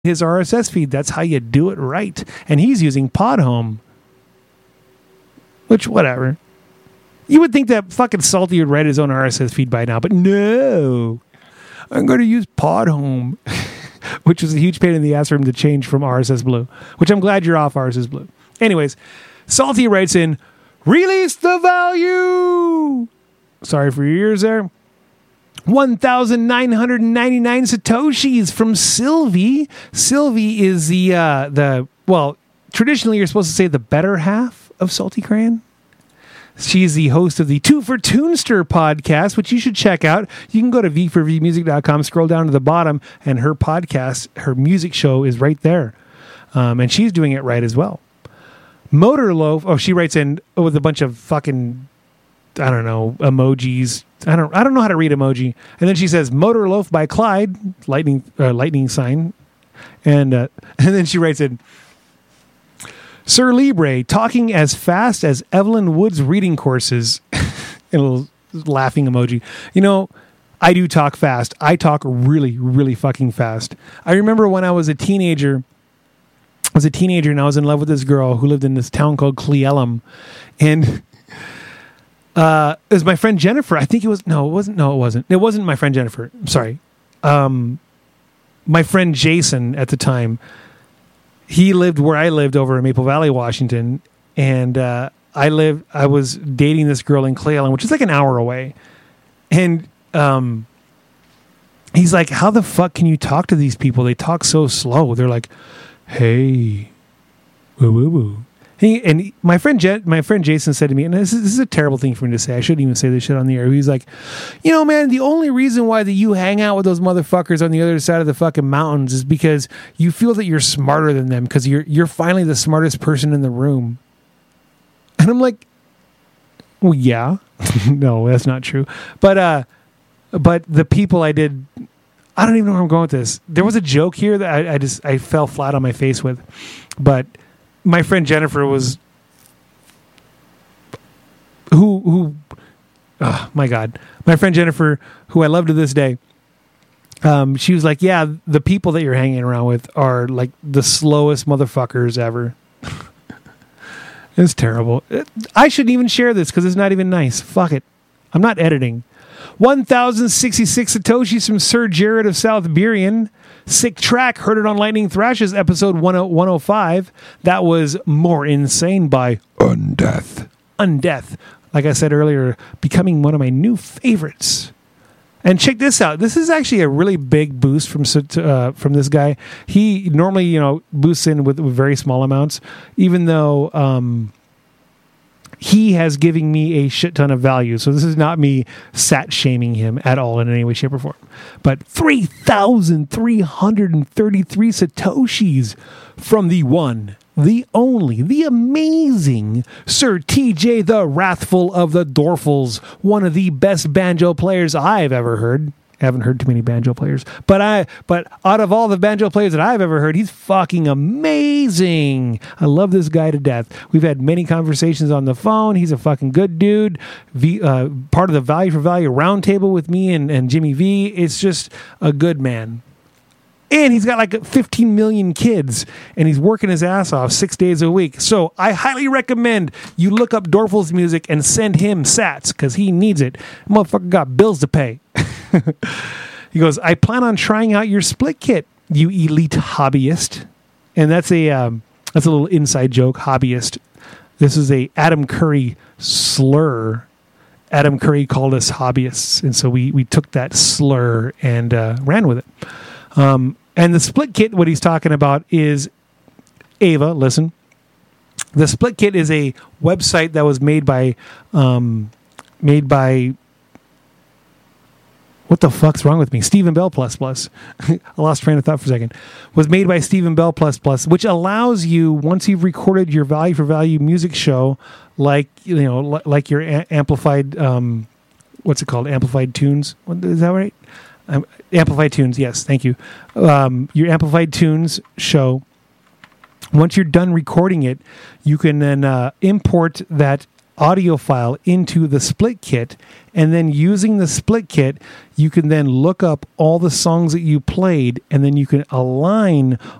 his RSS feed. That's how you do it right. And he's using Podhome. Which, whatever. You would think that fucking Salty would write his own RSS feed by now, but no. I'm going to use Podhome. Which was a huge pain in the ass for him to change from RSS Blue. Which I'm glad you're off RSS Blue. Anyways, Salty writes in, release the value! Sorry for your ears there. 1,999 Satoshis from Sylvie. Sylvie is the well, traditionally you're supposed to say the better half of Salty Crayon. She's the host of the Two for Toonster podcast, which you should check out. You can go to v4vmusic.com, scroll down to the bottom, and her podcast, her music show is right there. And she's doing it right as well. Motor Loaf, she writes in with a bunch of fucking, I don't know, emojis. I don't know how to read emoji. And then she says, Motor Loaf by Clyde, lightning sign. And then she writes in, Sir Libre, talking as fast as Evelyn Wood's reading courses. And a little laughing emoji. You know, I do talk fast. I talk really, really fucking fast. I remember when I was a teenager, and I was in love with this girl who lived in this town called Cleellum. And it was my friend Jennifer. I think it was, it wasn't. It wasn't my friend Jennifer. I'm sorry. My friend Jason at the time, he lived where I lived over in Maple Valley, Washington. And I was dating this girl in Cleellum, which is like an hour away. And he's like, how the fuck can you talk to these people? They talk so slow. They're like, hey, woo woo woo. And my friend Jason said to me, and this is a terrible thing for me to say. I shouldn't even say this shit on the air. He's like, you know, man, the only reason why that you hang out with those motherfuckers on the other side of the fucking mountains is because you feel that you're smarter than them because you're finally the smartest person in the room. And I'm like, well, yeah, no, that's not true. But the people I don't even know where I'm going with this. There was a joke here that I fell flat on my face with, but my friend Jennifer was my God, my friend Jennifer, who I love to this day. She was like, yeah, the people that you're hanging around with are like the slowest motherfuckers ever. It's terrible. I shouldn't even share this because it's not even nice. Fuck it. I'm not editing. 1,066 Satoshis from Sir Jared of South Burien. Sick track. Heard it on Lightning Thrashes, episode 105. That was More Insane by Undeath. Undeath. Like I said earlier, becoming one of my new favorites. And check this out. This is actually a really big boost from this guy. He normally, boosts in with very small amounts, even though he has given me a shit ton of value. So this is not me sat shaming him at all in any way, shape, or form. But 3,333 Satoshis from the one, the only, the amazing Sir TJ the Wrathful of the Dorfles, one of the best banjo players I've ever heard. I haven't heard too many banjo players, but out of all the banjo players that I've ever heard, he's fucking amazing. I love this guy to death. We've had many conversations on the phone. He's a fucking good dude. Part of the Value for Value roundtable with me and Jimmy V. It's just a good man. And he's got like 15 million kids, and he's working his ass off 6 days a week. So I highly recommend you look up Dorfles music and send him sats because he needs it. Motherfucker got bills to pay. He goes, I plan on trying out your split kit, you elite hobbyist. And that's a little inside joke, hobbyist. This is a Adam Curry slur. Adam Curry called us hobbyists, and so we took that slur and ran with it. And the split kit, what he's talking about is Ava. Listen, the split kit is a website that was made by what the fuck's wrong with me? Stephen Bell plus plus. I lost train of thought for a second. Was made by Stephen Bell plus plus, which allows you, once you've recorded your Value for Value music show, like your amplified, what's it called? Amplified Tunes. Is that right? Amplified Tunes, yes, thank you. Your Amplified Tunes show, once you're done recording it, you can then import that audio file into the split kit, and then using the split kit, you can then look up all the songs that you played, and then you can align